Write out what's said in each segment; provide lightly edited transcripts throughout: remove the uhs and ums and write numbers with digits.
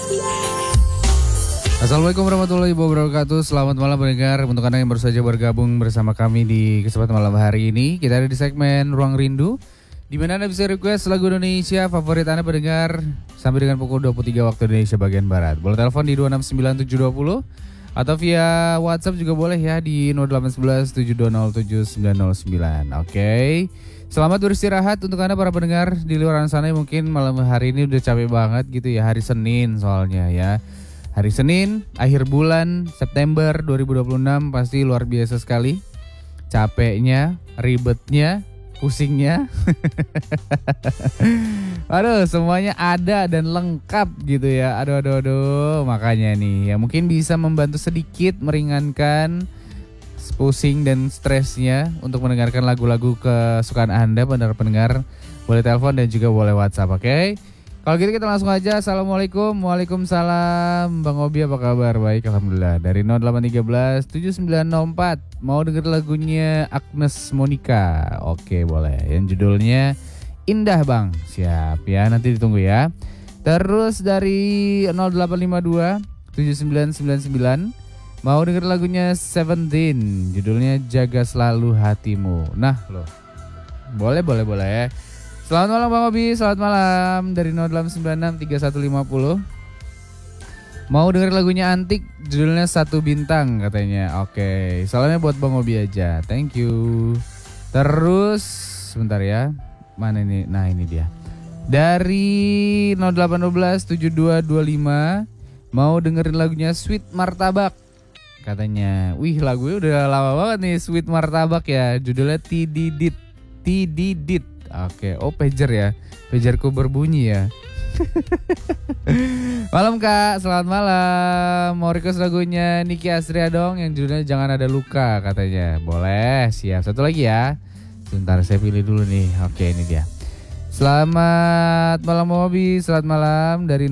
Assalamualaikum warahmatullahi wabarakatuh. Selamat malam pendengar. Untuk Anda yang baru saja bergabung bersama kami di kesempatan malam hari ini, kita ada di segmen Ruang Rindu, di mana Anda bisa request lagu Indonesia favorit Anda pendengar sampai dengan pukul 23 waktu Indonesia bagian Barat. Boleh telepon di 269720 atau via WhatsApp juga boleh ya di 0811 Oke. Selamat beristirahat untuk Anda para pendengar di luar sana yang mungkin malam hari ini udah capek banget gitu ya. Hari Senin soalnya ya. Hari Senin, akhir bulan September 2026 pasti luar biasa sekali. Capeknya, ribetnya, pusingnya. Aduh, semuanya ada dan lengkap gitu ya. Aduh. Makanya nih, ya mungkin bisa membantu sedikit meringankan pusing dan stresnya untuk mendengarkan lagu-lagu kesukaan Anda, pendengar. Boleh telepon dan juga boleh WhatsApp, oke? Kalau gitu kita langsung aja. Assalamualaikum. Waalaikumsalam. Bang Obi apa kabar? Baik, alhamdulillah. Dari 0813 7904. Mau denger lagunya Agnes Monica? Oke, boleh. Yang judulnya Indah Bang. Siap ya, nanti ditunggu ya. Terus dari 0852 7999. Mau denger lagunya Seventeen. Judulnya Jaga Selalu Hatimu. Nah loh, boleh. Selamat malam Bang Obi, selamat malam dari 08963150. Mau denger lagunya Antik, judulnya Satu Bintang katanya. Oke, salamnya buat Bang Obi aja. Thank you. Terus sebentar ya. Mana ini? Nah, ini dia. Dari 08127225 mau dengerin lagunya Sweet Martabak katanya. Wih, lagunya udah lama banget nih, Sweet Martabak ya. Judulnya Tididit. Oke, pager ya. Pagerku berbunyi ya. Malam Kak, selamat malam. Mau request lagunya Niki Astria dong yang judulnya Jangan Ada Luka katanya. Boleh, siap. Satu lagi ya. Sebentar saya pilih dulu nih. Oke, ini dia. Selamat malam Mobi, selamat malam dari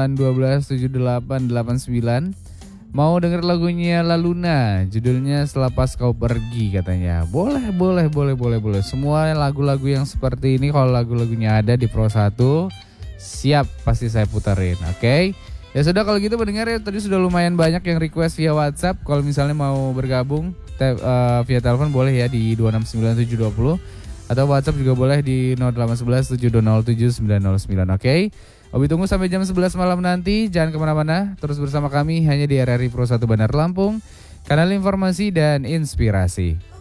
08127889. Mau denger lagunya La Luna, judulnya Selepas Kau Pergi katanya. Boleh. Semua lagu-lagu yang seperti ini kalau lagu-lagunya ada di Pro 1, siap pasti saya puterin, oke? Ya sudah kalau gitu pendengar ya, tadi sudah lumayan banyak yang request via WhatsApp. Kalau misalnya mau bergabung via telepon boleh ya di 269720 atau WhatsApp juga boleh di 0811 7207909, oke? Obi tunggu sampai jam 11 malam nanti. Jangan kemana-mana, terus bersama kami hanya di RRI Pro 1 Bandar Lampung, kanal informasi dan inspirasi.